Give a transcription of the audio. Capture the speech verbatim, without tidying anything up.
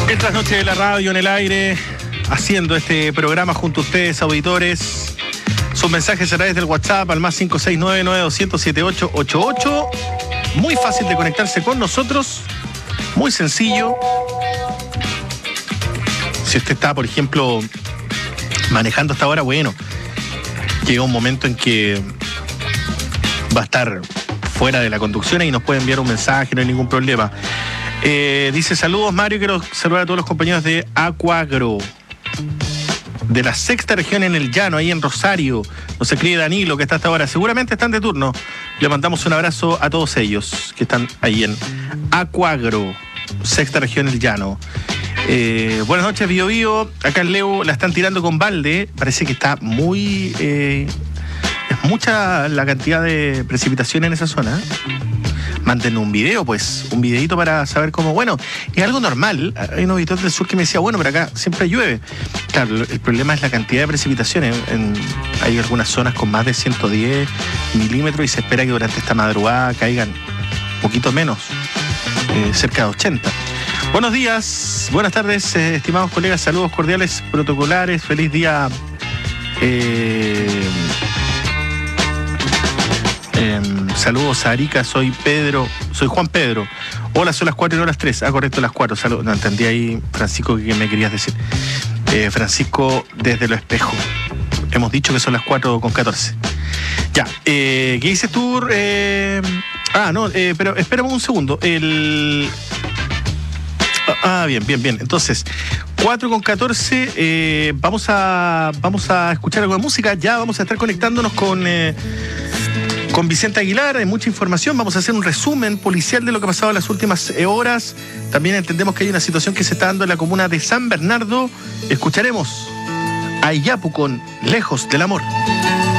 Estas noches de la radio en el aire, haciendo este programa junto a ustedes, auditores. Sus mensajes a través del WhatsApp al más cinco seis nueve nueve dos cero siete ocho ocho ocho. Muy fácil de conectarse con nosotros, muy sencillo. Si usted está, por ejemplo, manejando hasta ahora, bueno, llega un momento en que va a estar fuera de la conducción y nos puede enviar un mensaje, no hay ningún problema. Eh, dice, saludos Mario, quiero saludar a todos los compañeros de Acuagro, de la sexta región en el llano, ahí en Rosario. Nos escribe Danilo, que está hasta ahora, seguramente están de turno. Le mandamos un abrazo a todos ellos que están ahí en Acuagro, sexta región en el llano. Eh, buenas noches, Bio Bio. Acá en Leo la están tirando con balde. Parece que está muy... Eh, es mucha la cantidad de precipitación en esa zona. Manden un video, pues, un videito para saber cómo... Bueno, es algo normal. Hay un auditor del sur que me decía, bueno, pero acá siempre llueve. Claro, el problema es la cantidad de precipitaciones. En, hay algunas zonas con más de ciento diez milímetros y se espera que durante esta madrugada caigan un poquito menos, eh, cerca de ochenta. Buenos días, buenas tardes, eh, estimados colegas, saludos cordiales, protocolares, feliz día. Eh, eh, saludos a Arica, soy Pedro, soy Juan Pedro. Hola, son las cuatro y no las tres. Ah, correcto, las cuatro. Saludos. No entendí ahí, Francisco, qué me querías decir. Eh, Francisco, desde Lo Espejo. Hemos dicho que son las cuatro con catorce. Ya, eh, ¿qué dices tú? Eh, ah, no, eh, pero espérame un segundo. El... Ah, bien, bien, bien. Entonces, cuatro con catorce, eh, vamos a vamos a escuchar algo de música. Ya vamos a estar conectándonos con, eh, con Vicente Aguilar. Hay mucha información. Vamos a hacer un resumen policial de lo que ha pasado en las últimas eh, horas. También entendemos que hay una situación que se está dando en la comuna de San Bernardo. Escucharemos a Iyapu con Lejos del Amor.